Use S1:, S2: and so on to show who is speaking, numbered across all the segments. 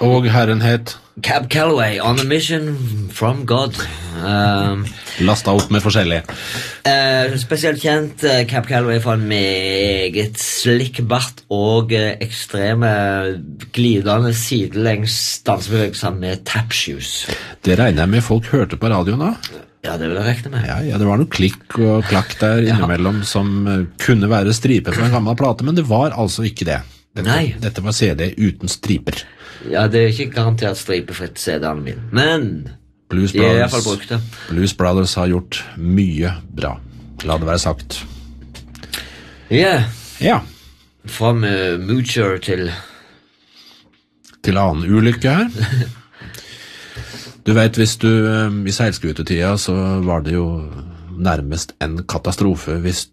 S1: Og herren het
S2: Cab Calloway, on a mission from God.
S1: lastet opp med forskjellige.
S2: Spesielt kjent Cab Calloway for en meget slikk bart og ekstreme glidende sidelengs dansebevegelser med tap shoes.
S1: Det regner jeg med folk hørte på radioen da.
S2: Ja, det vil jeg regne med.
S1: Ja, det var noe klikk og klakk der innimellom som kunne være striper på en gammel plate, men det var altså ikke det. Dette var CD uten striper.
S2: Ja, det er ikke garantert stripefritt CD-ene mine, men de er i hvert fall brukte.
S1: Blues Brothers har gjort mye bra. La det være sagt.
S2: Ja. Fra Moocher til
S1: annen ulykke her. Du vet, hvis du i seilskutetida så var det jo nærmest en katastrofe hvis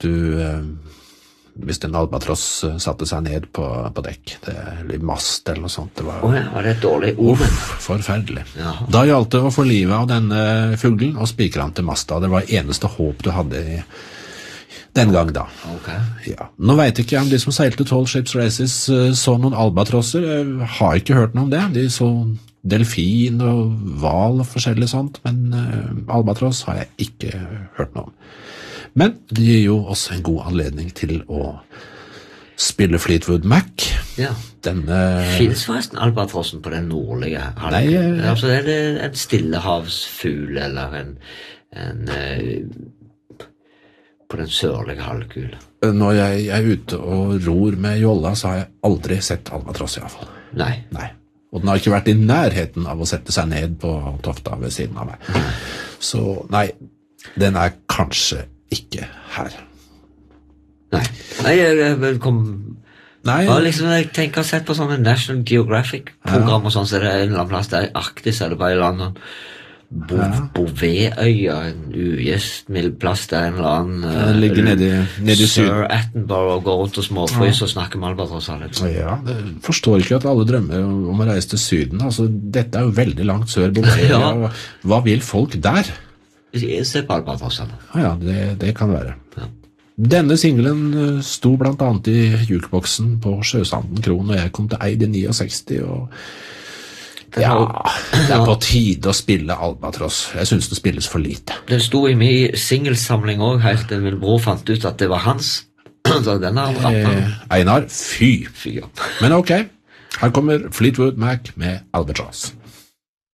S1: en albatross satte seg ned på dekk, eller mast eller noe sånt. Det var
S2: det et dårlig omen?
S1: Forferdelig. Da gjaldt det å få livet av denne fuglen og spikre han til masta. Det var eneste håp du hadde den gang da. Ja. Nå vet ikke jeg om de som seilte 12 Ships Races så noen albatrosser. Jeg har ikke hørt noe om det. De så delfin og val og forskjellig sånt, men albatross har jeg ikke hørt noe om. Men det gir jo også en god anledning til å spille Fleetwood Mac.
S2: Ja. Finnes forresten albatrossen på den nordlige halvkulen? Nei. Altså er det en stillehavsfugl eller en på den sørlige halvkulen?
S1: Når jeg er ute og ror med jolla, så har jeg aldri sett albatross i hvert fall.
S2: Nei.
S1: Og den har ikke vært i nærheten av å sette seg ned på tofta ved siden av meg. Så nei, den er kanskje ikke her.
S2: Nei, jeg tenker å sett på sånne National Geographic-program og sånn, så det er en eller annen plass der i Arktis, eller bare i landet Bouvetøya, en ugjestmild plass der en eller annen
S1: ligger nede i
S2: Sir Attenborough og går rundt og småfrys og snakker med albatrosser.
S1: Ja, jeg forstår ikke at alle drømmer om å reise til syden. Altså, dette er jo veldig langt sør Bouvetøya. Hva vil folk der?
S2: Se på albatrossene.
S1: Ja, det kan være. Denne singlen sto blant annet i jukeboksen på Sjøsanden Kron, og jeg kom til Eid i 69, og det er på tide å spille albatross. Jeg synes det spilles for lite.
S2: Det sto i min singelsamling også, helt til min bror fant ut at det var hans. Så den har rappet.
S1: Einar, fy.
S2: Ja.
S1: Men ok, her kommer Fleetwood Mac med Albatross.